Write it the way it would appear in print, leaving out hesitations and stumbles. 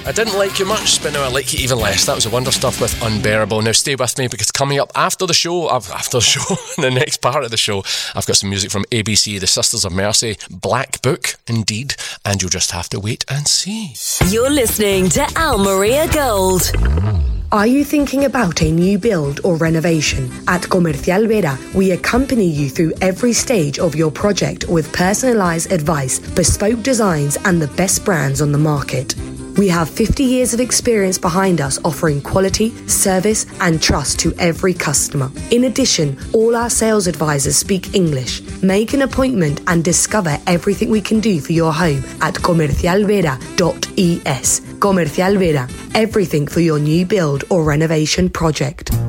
I didn't like you much, but now I like you even less. That was the Wonder Stuff with Unbearable. Now stay with me, because coming up after the show, in the next part of the show, I've got some music from ABC, the Sisters of Mercy, Black Book, indeed, and you'll just have to wait and see. You're listening to Al Maria Gold. Are you thinking about a new build or renovation? At Comercial Vera, we accompany you through every stage of your project with personalised advice, bespoke designs and the best brands on the market. We have 50 years of experience behind us, offering quality, service and trust to every customer. In addition, all our sales advisors speak English. Make an appointment and discover everything we can do for your home at comercialvera.es. Comercial Vera, everything for your new build or renovation project.